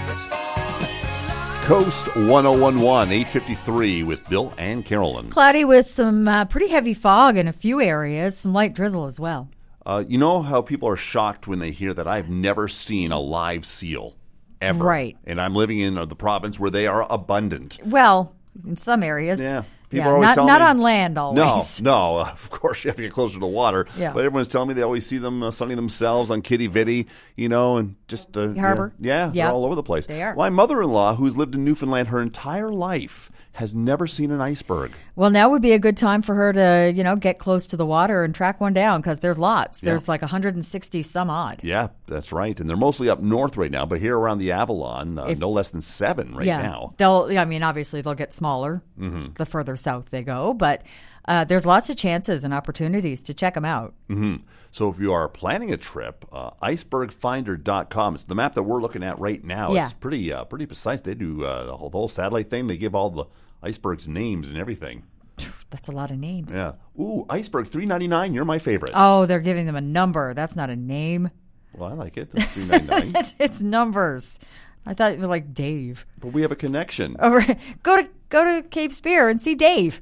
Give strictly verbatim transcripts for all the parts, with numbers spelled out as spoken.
Coast one oh one point one, eight fifty-three with Bill and Carolyn. Cloudy with some uh, pretty heavy fog in a few areas, some light drizzle as well. Uh, you know how people are shocked when they hear that I've never seen a live seal, ever. Right. And I'm living in the province where they are abundant. Well, in some areas. Yeah. People yeah, are always not telling not me, on land always. No, no. Uh, of course, you have to get closer to water. Yeah. But everyone's telling me they always see them uh, sunning themselves on Kitty Vitty, you know, and just uh, Harbor. Yeah, yeah, Yeah. they're all over the place. They are. My mother-in-law, who's lived in Newfoundland her entire life, has never seen an iceberg. Well, now would be a good time for her to, you know, get close to the water and track one down because there's lots. Yeah. There's like one hundred sixty some odd. Yeah, that's right. And they're mostly up north right now, but here around the Avalon, uh, If- no less than seven right yeah. now. They'll, I mean, obviously they'll get smaller Mm-hmm. the further south they go, but uh, there's lots of chances and opportunities to check them out. Mm-hmm. So if you are planning a trip, uh, iceberg finder dot com. It's the map that we're looking at right now. Yeah. It's pretty uh, pretty precise. They do uh, the, whole, the whole satellite thing. They give all the icebergs names and everything. That's a lot of names. Yeah. Ooh, iceberg three ninety-nine. You're my favorite. Oh, they're giving them a number. That's not a name. Well, I like it. That's three ninety-nine. it's, it's numbers. I thought you were like Dave. But we have a connection. Oh, right. Go to go to Cape Spear and see Dave.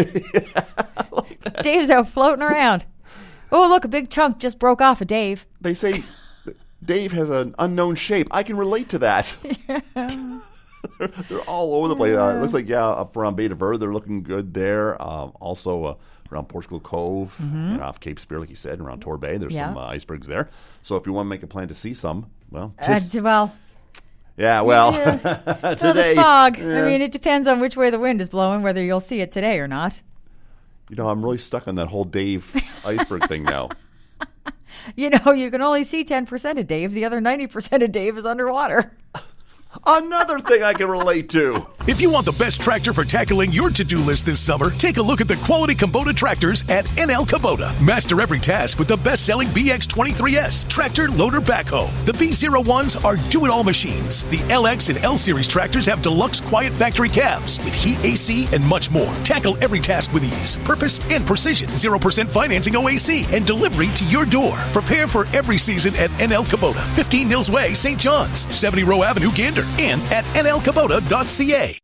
Dave's out floating around. Oh, look, a big chunk just broke off of Dave. They say Dave has an unknown shape. I can relate to that. they're, they're all over the place. Uh, it looks like, yeah, up around Bay de Verde, they're looking good there. Um, also uh, around Portugal Cove, mm-hmm. and off Cape Spear, like you said, and around Tor Bay, there's Yeah. some uh, icebergs there. So if you want to make a plan to see some, well, Uh, tis- d- well, yeah, well, yeah. today. well, the fog. yeah. I mean, it depends on which way the wind is blowing, whether you'll see it today or not. You know, I'm really stuck on that whole Dave iceberg thing now. You know, you can only see ten percent of Dave. The other ninety percent of Dave is underwater. Another thing I can relate to. If you want the best tractor for tackling your to-do list this summer, take a look at the quality Kubota tractors at N L Kubota. Master every task with the best-selling B X twenty-three S tractor loader backhoe. The B zero ones are do-it-all machines. The L X and L Series tractors have deluxe quiet factory cabs with heat, A C, and much more. Tackle every task with ease, purpose, and precision. zero percent financing O A C and delivery to your door. Prepare for every season at N L Kubota, fifteen Mills Way, Saint John's, seventy Row Avenue, Gander, and at N L Kubota dot C A.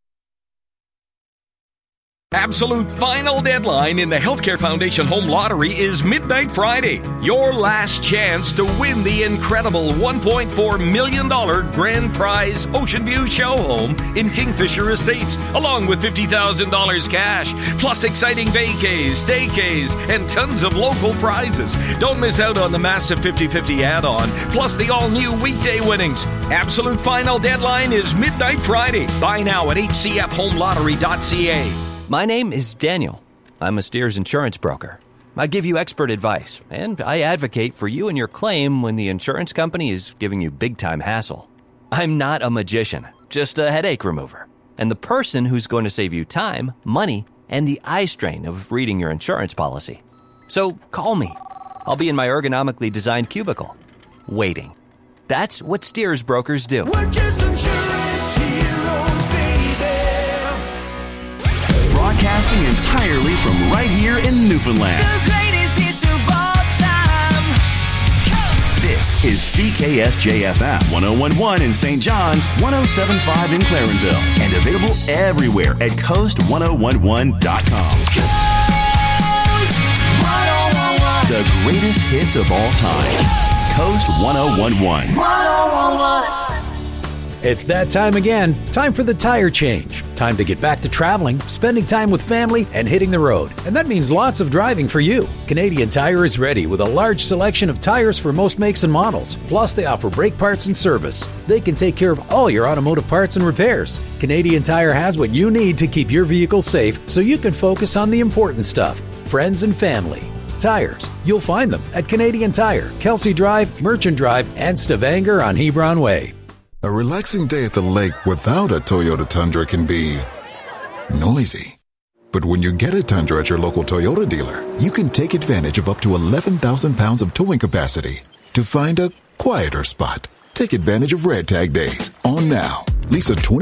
Absolute final deadline in the Healthcare Foundation Home Lottery is midnight Friday. Your last chance to win the incredible one point four million dollars grand prize Ocean View show home in Kingfisher Estates, along with fifty thousand dollars cash, plus exciting vacays, staycays, and tons of local prizes. Don't miss out on the massive fifty-fifty add-on, plus the all-new weekday winnings. Absolute final deadline is midnight Friday. Buy now at H C F home lottery dot C A. My name is Daniel. I'm a Steers insurance broker. I give you expert advice, and I advocate for you and your claim when the insurance company is giving you big-time hassle. I'm not a magician, just a headache remover, and the person who's going to save you time, money, and the eye strain of reading your insurance policy. So call me. I'll be in my ergonomically designed cubicle, waiting. That's what Steers brokers do. We're just insurance heroes, baby. Broadcasting entirely from right here in Newfoundland. The greatest hits of all time. This is C K S J F M one oh one point one in Saint John's, one oh seven point five in Clarenville, and available everywhere at coast one oh one one dot com. Coast one oh one one. The greatest hits of all time. Coast one oh one one. one oh one one. It's that time again. Time for the tire change. Time to get back to traveling, spending time with family, and hitting the road. And that means lots of driving for you. Canadian Tire is ready with a large selection of tires for most makes and models. Plus, they offer brake parts and service. They can take care of all your automotive parts and repairs. Canadian Tire has what you need to keep your vehicle safe so you can focus on the important stuff, friends and family. Tires. You'll find them at Canadian Tire, Kelsey Drive, Merchant Drive, and Stavanger on Hebron Way. A relaxing day at the lake without a Toyota Tundra can be noisy. But when you get a Tundra at your local Toyota dealer, you can take advantage of up to eleven thousand pounds of towing capacity to find a quieter spot. Take advantage of Red Tag Days on now. Lease a twenty